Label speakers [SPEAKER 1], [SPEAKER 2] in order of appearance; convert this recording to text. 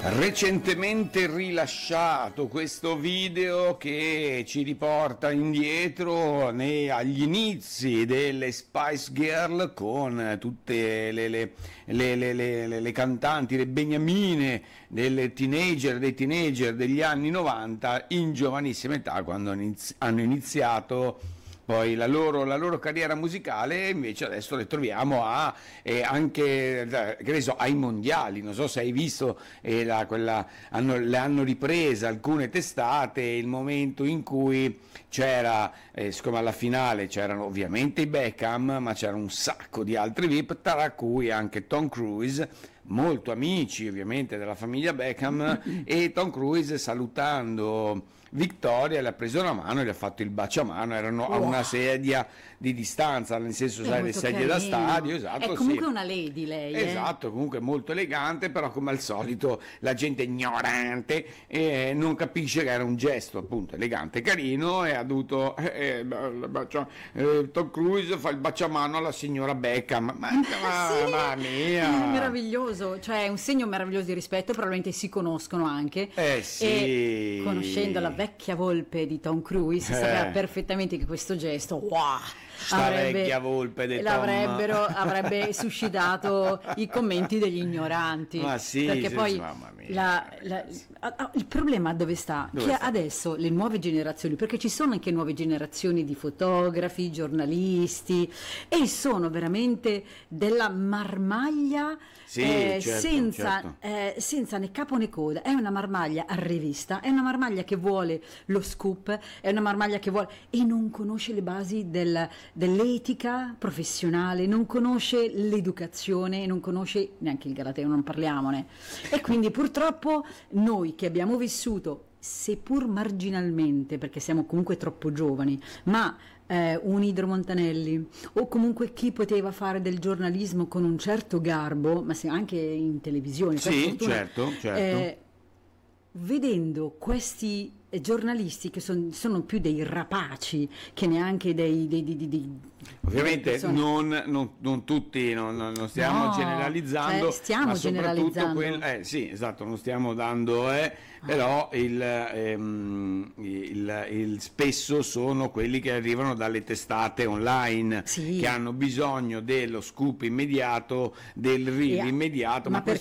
[SPEAKER 1] Recentemente rilasciato questo video che ci riporta indietro agli inizi delle Spice Girl, con tutte le cantanti, le beniamine dei teenager degli anni 90 in giovanissima età, quando hanno iniziato poi la loro carriera musicale. Invece adesso le troviamo anche che ne so, ai mondiali. Non so se hai visto, le hanno riprese alcune testate, il momento in cui c'era, siccome alla finale c'erano ovviamente i Beckham, ma c'era un sacco di altri VIP, tra cui anche Tom Cruise, molto amici ovviamente della famiglia Beckham, e Tom Cruise, salutando Victoria, le ha preso la mano e le ha fatto il baciamano. Erano a una sedia di distanza, nel senso, sai, le sedie da stadio. Esatto,
[SPEAKER 2] è comunque una lady lei.
[SPEAKER 1] Esatto, comunque molto elegante, però come al solito la gente ignorante non capisce che era un gesto appunto elegante e carino, e ha dovuto Tom Cruise fa il baciamano alla signora Beckham. Mamma mia,
[SPEAKER 2] è meraviglioso, cioè è un segno meraviglioso di rispetto. Probabilmente si conoscono anche,
[SPEAKER 1] sì.
[SPEAKER 2] E conoscendo la vecchia volpe di Tom Cruise sapeva perfettamente che questo gesto
[SPEAKER 1] vecchia volpe di Tom
[SPEAKER 2] avrebbe suscitato i commenti degli ignoranti.
[SPEAKER 1] Ma sì,
[SPEAKER 2] perché poi
[SPEAKER 1] mamma mia.
[SPEAKER 2] il problema dove sta? Adesso le nuove generazioni, perché ci sono anche nuove generazioni di fotografi, giornalisti, e sono veramente della marmaglia, senza né capo né coda. È una marmaglia a rivista, è una marmaglia che vuole lo scoop, è una marmaglia che vuole, e non conosce le basi dell'etica professionale, non conosce l'educazione, non conosce neanche il galateo, non parliamone. E quindi purtroppo noi che abbiamo vissuto, seppur marginalmente, perché siamo comunque troppo giovani, ma un Idro Montanelli, o comunque chi poteva fare del giornalismo con un certo garbo, ma anche in televisione,
[SPEAKER 1] sì, certo.
[SPEAKER 2] Vedendo questi giornalisti che sono più dei rapaci che neanche dei
[SPEAKER 1] ovviamente non tutti, non stiamo generalizzando,
[SPEAKER 2] stiamo
[SPEAKER 1] ma
[SPEAKER 2] generalizzando.
[SPEAKER 1] Sì, esatto, non stiamo dando però spesso sono quelli che arrivano dalle testate online, che hanno bisogno dello scoop immediato, del reel immediato, ma questo